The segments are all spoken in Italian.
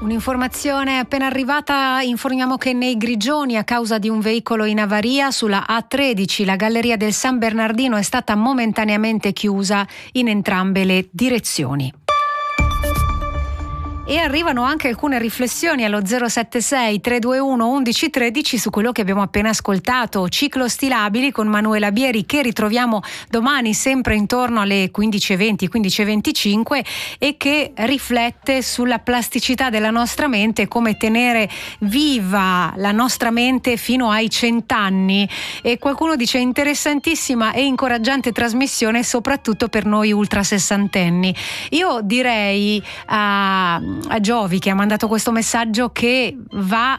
Un'informazione appena arrivata, informiamo che nei Grigioni, a causa di un veicolo in avaria sulla A13, la galleria del San Bernardino è stata momentaneamente chiusa in entrambe le direzioni. E arrivano anche alcune riflessioni allo 076 321 1113 su quello che abbiamo appena ascoltato, Ciclostilabili con Manuela Bieri, che ritroviamo domani sempre intorno alle 15:20, 15:25, e che riflette sulla plasticità della nostra mente, come tenere viva la nostra mente fino ai 100 anni. E qualcuno dice interessantissima e incoraggiante trasmissione, soprattutto per noi ultra sessantenni. Io direi a Giovi, che ha mandato questo messaggio, che va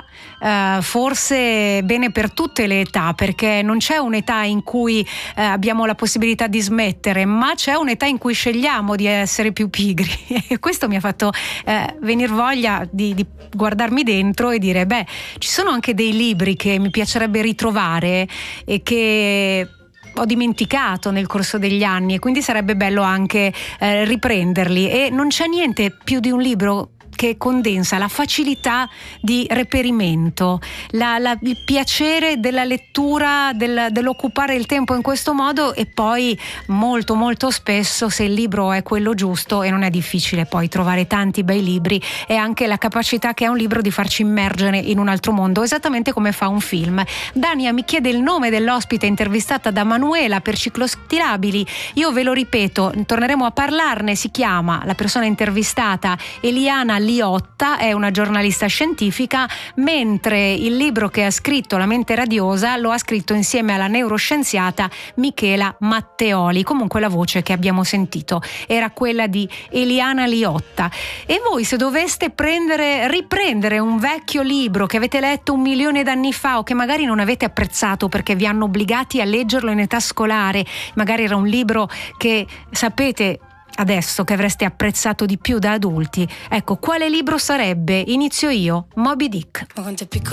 forse bene per tutte le età, perché non c'è un'età in cui abbiamo la possibilità di smettere, ma c'è un'età in cui scegliamo di essere più pigri e questo mi ha fatto venir voglia di guardarmi dentro e dire ci sono anche dei libri che mi piacerebbe ritrovare e che ho dimenticato nel corso degli anni, e quindi sarebbe bello anche riprenderli. E non c'è niente più di un libro che condensa la facilità di reperimento, il piacere della lettura, dell'occupare il tempo in questo modo, e poi molto molto spesso, se il libro è quello giusto, e non è difficile poi trovare tanti bei libri, è anche la capacità che ha un libro di farci immergere in un altro mondo, esattamente come fa un film. Dania mi chiede il nome dell'ospite intervistata da Manuela per Ciclostilabili. Io ve lo ripeto, torneremo a parlarne. Si chiama, la persona intervistata, Eliana Liotta, è una giornalista scientifica, mentre il libro che ha scritto, La mente radiosa, lo ha scritto insieme alla neuroscienziata Michela Matteoli. Comunque la voce che abbiamo sentito era quella di Eliana Liotta. E voi, se doveste riprendere un vecchio libro che avete letto 1.000.000 d'anni fa, o che magari non avete apprezzato perché vi hanno obbligati a leggerlo in età scolare, magari era un libro che sapete adesso che avreste apprezzato di più da adulti, ecco, quale libro sarebbe? Inizio io: Moby Dick.